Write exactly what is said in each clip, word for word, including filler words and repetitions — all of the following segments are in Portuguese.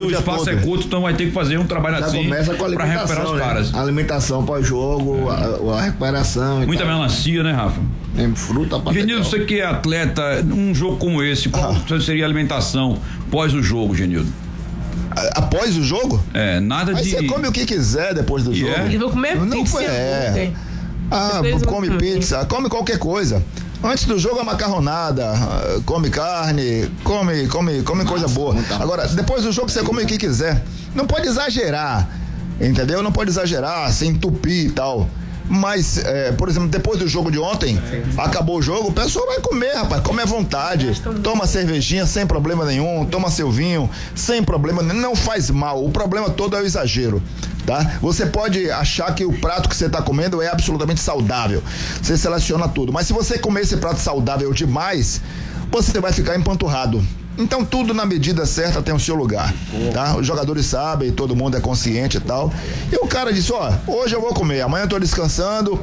o espaço todo. É curto, então vai ter que fazer um trabalho já assim para recuperar os caras. Né? Alimentação pós-jogo, é. a, a recuperação. Muita melancia, né, Rafa? Tem fruta pra Genildo, você que é atleta, num jogo como esse, qual ah. seria a alimentação pós o jogo, Genildo? Após o jogo? É, nada Aí de... Aí você come o que quiser depois do yeah. jogo. Eles vão comer não pizza. Foi, é. Ah, come pizza, come qualquer coisa. Antes do jogo, a macarronada, come carne, come, come, come Nossa, coisa boa. Agora, depois do jogo, você come o que quiser. Não pode exagerar, entendeu? Não pode exagerar, se entupir e tal. Mas, é, por exemplo, depois do jogo de ontem, acabou o jogo, o pessoal vai comer, rapaz, come à vontade, toma cervejinha sem problema nenhum, toma seu vinho sem problema nenhum, não faz mal, o problema todo é o exagero, tá? Você pode achar que o prato que você está comendo é absolutamente saudável, você seleciona tudo, mas se você comer esse prato saudável demais, você vai ficar empanturrado. Então tudo na medida certa tem o seu lugar, tá? Os jogadores sabem, todo mundo é consciente e tal. E o cara disse, ó, hoje eu vou comer, amanhã eu tô descansando,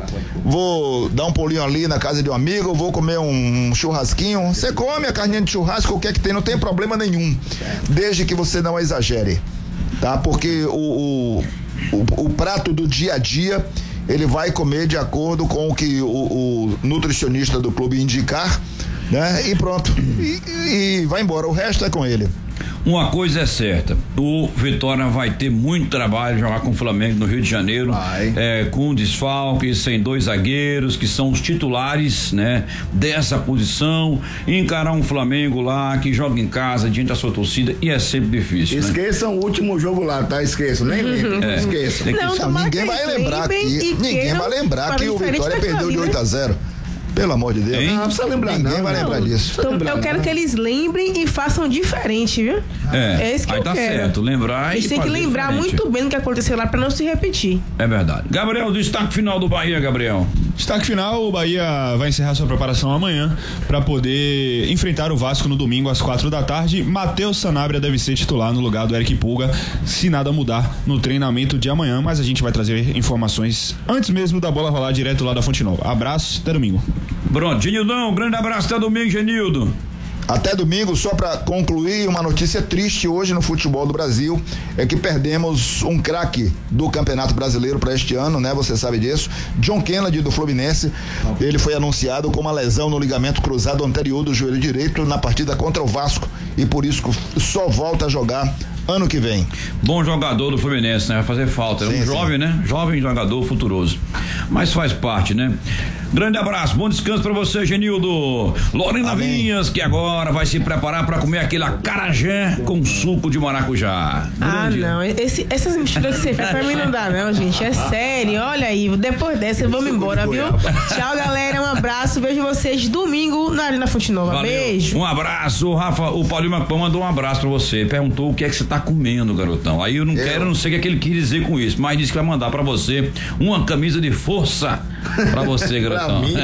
vou dar um pulinho ali na casa de um amigo, vou comer um churrasquinho. Você come a carninha de churrasco, o que é que tem, não tem problema nenhum, desde que você não exagere, tá? Porque o, o, o, o prato do dia a dia, ele vai comer de acordo com o que o, o nutricionista do clube indicar, né? E pronto, e, e vai embora, o resto é com ele. Uma coisa é certa, o Vitória vai ter muito trabalho jogar com o Flamengo no Rio de Janeiro, é, com desfalques, sem dois zagueiros que são os titulares, né, dessa posição, encarar um Flamengo lá que joga em casa diante da sua torcida e é sempre difícil. Esqueçam, né? O último jogo lá, tá? Esqueçam, nem lembro, é. Esqueçam. Não, não, ninguém vai lembrar que ninguém vai lembrar que o Vitória perdeu de oito a zero. Pelo amor de Deus. Hein? Não, não precisa lembrar, ninguém não, vai lembrar não. disso. Então, lembrar, eu quero não. que eles lembrem e façam diferente, viu? É, é isso que aí eu tá quero. certo, lembrar eles e têm que lembrar diferente. muito bem do que aconteceu lá pra não se repetir. É verdade. Gabriel, destaque final do Bahia, Gabriel. Destaque final, o Bahia vai encerrar sua preparação amanhã para poder enfrentar o Vasco no domingo às quatro da tarde. Matheus Sanabria deve ser titular no lugar do Eric Pulga, se nada mudar no treinamento de amanhã, mas a gente vai trazer informações antes mesmo da bola rolar direto lá da Fonte Nova. Abraço, até domingo. Pronto, Genildão, um grande abraço, até domingo, Genildo. Até domingo, só para concluir, uma notícia triste hoje no futebol do Brasil é que perdemos um craque do Campeonato Brasileiro para este ano, né? Você sabe disso. John Kennedy do Fluminense, ele foi anunciado com uma lesão no ligamento cruzado anterior do joelho direito na partida contra o Vasco e por isso só volta a jogar ano que vem. Bom jogador do Fluminense, né? Vai fazer falta. É um sim, jovem, sim. né? Jovem jogador futuroso. Mas faz parte, né? Grande abraço, bom descanso pra você, Genildo. Lorena Amém. Vinhas, que agora vai se preparar pra comer aquele acarajé com suco de maracujá. Ah, Grande. não. Esse, essas misturas que você faz pra mim não dá, não, gente. É sério. Olha aí, depois dessa eu vou me embora, viu? Tchau, galera. Um abraço. Vejo vocês domingo na Arena Fonte Nova. Valeu. Beijo. Um abraço, Rafa. O Paulinho Macpão mandou um abraço pra você. Perguntou o que é que você tá comendo, garotão. Aí eu não eu. quero, não sei o que é que ele quis dizer com isso, mas disse que vai mandar pra você uma camisa de força pra você, garotão. Pra mim?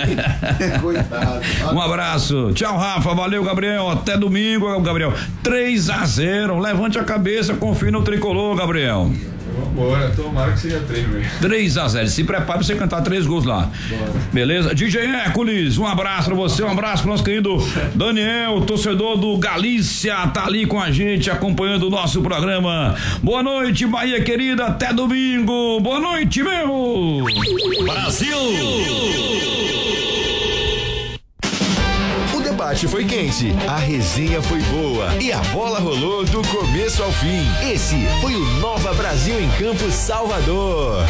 Coitado. Um abraço. Tchau, Rafa. Valeu, Gabriel. Até domingo, Gabriel. três a zero. Levante a cabeça, confie no tricolor, Gabriel. Bora, tomara que seja três mesmo. três a zero. Se prepare pra você cantar três gols lá. Bora. Beleza? D J Hércules, um abraço pra você, um abraço pro nosso querido Daniel, torcedor do Galícia, tá ali com a gente, acompanhando o nosso programa. Boa noite, Bahia querida, até domingo. Boa noite, meu! Brasil! O debate foi quente, a resenha foi boa e a bola rolou do começo ao fim. Esse foi o Nova Brasil em Campo Salvador.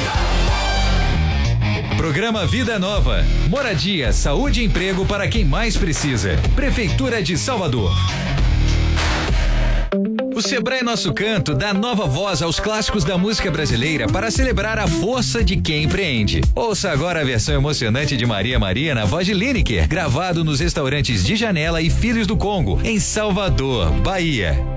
Programa Vida Nova. Moradia, saúde e emprego para quem mais precisa. Prefeitura de Salvador. O Sebrae Nosso Canto dá nova voz aos clássicos da música brasileira para celebrar a força de quem empreende. Ouça agora a versão emocionante de Maria Maria na voz de Lineker, gravado nos restaurantes de Janela e Filhos do Congo, em Salvador, Bahia.